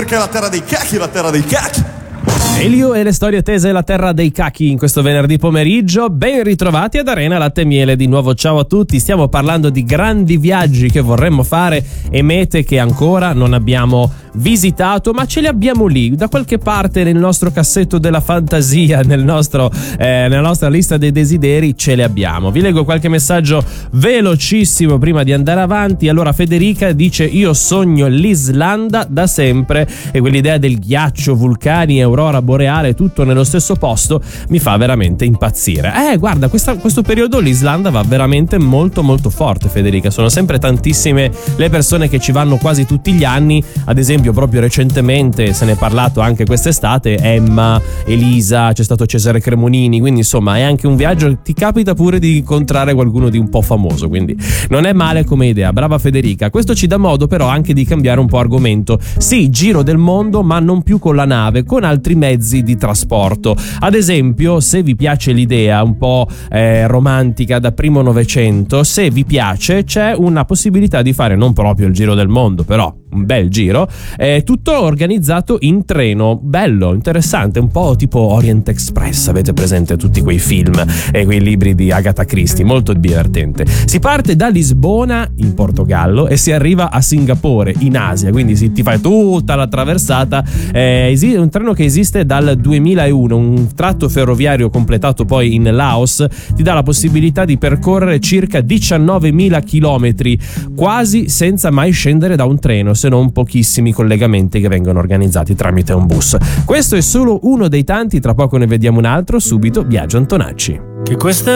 perché è la terra dei cacchi, la terra dei cacchi. Elio e le storie tese, la terra dei cacchi, in questo venerdì pomeriggio. Ben ritrovati ad Arena Latte e Miele. Di nuovo ciao a tutti. Stiamo parlando di grandi viaggi che vorremmo fare e mete che ancora non abbiamo visitato, ma ce li abbiamo lì da qualche parte nel nostro cassetto della fantasia, nella nostra lista dei desideri. Ce le abbiamo. Vi leggo qualche messaggio velocissimo prima di andare avanti. Allora Federica dice: io sogno l'Islanda da sempre e quell'idea del ghiaccio, vulcani, aurora boreale, tutto nello stesso posto mi fa veramente impazzire. Guarda, questo periodo l'Islanda va veramente molto molto forte, Federica. Sono sempre tantissime le persone che ci vanno quasi tutti gli anni. Ad esempio proprio recentemente se ne è parlato anche quest'estate, Emma, Elisa, c'è stato Cesare Cremonini, quindi insomma è anche un viaggio, ti capita pure di incontrare qualcuno di un po' famoso, quindi non è male come idea. Brava Federica. Questo ci dà modo però anche di cambiare un po' argomento. Sì, giro del mondo, ma non più con la nave, con altri mezzi di trasporto. Ad esempio, se vi piace l'idea un po' romantica da primo Novecento, se vi piace c'è una possibilità di fare non proprio il giro del mondo, però un bel giro, tutto organizzato in treno. Bello, interessante, un po' tipo Orient Express. Avete presente tutti quei film e quei libri di Agatha Christie? Molto divertente. Si parte da Lisbona in Portogallo e si arriva a Singapore in Asia, quindi ti fai tutta la traversata. Esiste un treno che esiste dal 2001, un tratto ferroviario completato poi in Laos, ti dà la possibilità di percorrere circa 19.000 chilometri quasi senza mai scendere da un treno, se non pochissimi collegamenti che vengono organizzati tramite un bus. Questo è solo uno dei tanti, tra poco ne vediamo un altro. Subito Biagio Antonacci. Che questa